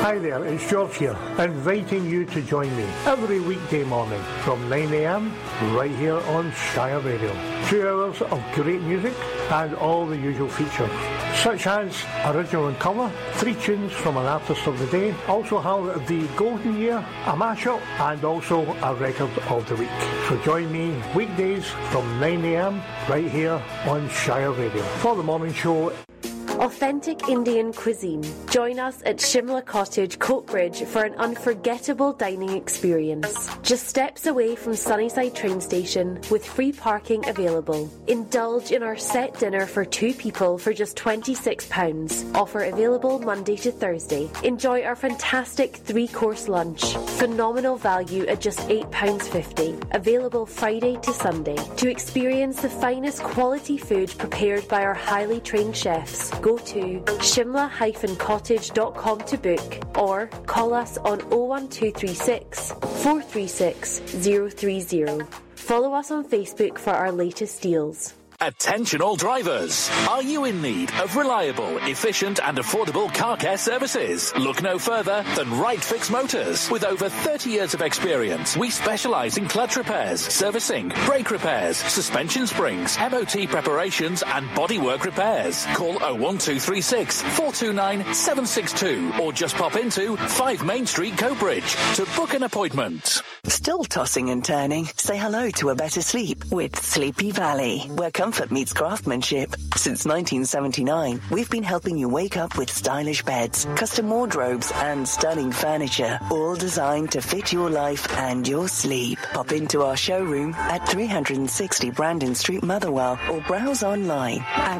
Hi there, it's George here, inviting you to join me every weekday morning from 9 a.m. right here on Shire Radio. 2 hours of great music and all the usual features, such as original and cover, 3 tunes from an artist of the day, also have the Golden Year, a mashup, and also a record of the week. So join me weekdays from 9 a.m. right here on Shire Radio for the morning show. Authentic Indian cuisine. Join us at Shimla Cottage, Coatbridge for an unforgettable dining experience. Just steps away from Sunnyside train station with free parking available. Indulge in our set dinner for 2 people for just £26. Offer available Monday to Thursday. Enjoy our fantastic 3-course lunch. Phenomenal value at just £8.50. Available Friday to Sunday. To experience the finest quality food prepared by our highly trained chefs, go to shimla-cottage.com to book or call us on 01236 436 030. Follow us on Facebook for our latest deals. Attention all drivers. Are you in need of reliable, efficient and affordable car care services? Look no further than Right Fix Motors. With over 30 years of experience, we specialise in clutch repairs, servicing, brake repairs, suspension springs, MOT preparations and bodywork repairs. Call 01236 429 762 or just pop into 5 Main Street, Coatbridge to book an appointment. Still tossing and turning? Say hello to a better sleep with Sleepy Valley, where comfort meets craftsmanship. Since 1979, we've been helping you wake up with stylish beds, custom wardrobes and stunning furniture, all designed to fit your life and your sleep. Pop into our showroom at 360 Brandon Street, Motherwell, or browse online at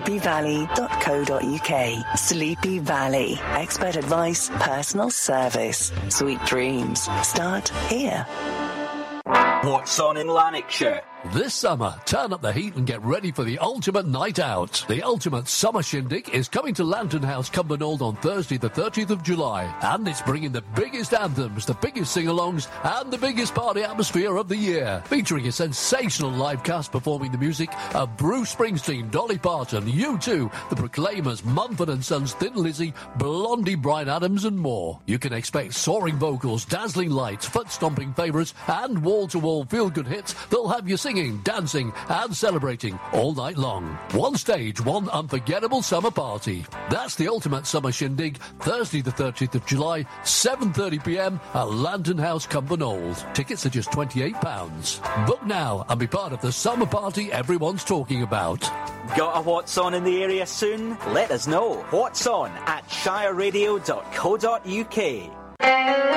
sleepyvalley.co.uk. Sleepy Valley. Expert advice, personal service. Sweet dreams start here. What's on in Lanarkshire? This summer, turn up the heat and get ready for the ultimate night out. The ultimate summer shindig is coming to Lantern House, Cumbernauld on Thursday the 30th of July. And it's bringing the biggest anthems, the biggest sing-alongs and the biggest party atmosphere of the year. Featuring a sensational live cast performing the music of Bruce Springsteen, Dolly Parton, U2, The Proclaimers, Mumford & Sons, Thin Lizzy, Blondie, Bryan Adams and more. You can expect soaring vocals, dazzling lights, foot-stomping favourites and wall-to-wall feel-good hits that'll have you singing, dancing and celebrating all night long. One stage, one unforgettable summer party. That's the ultimate summer shindig, Thursday the 30th of July, 7:30pm at Lantern House, Cumbernauld. Tickets are just £28. Book now and be part of the summer party everyone's talking about. Got a What's On in the area soon? Let us know. What's On at shireradio.co.uk.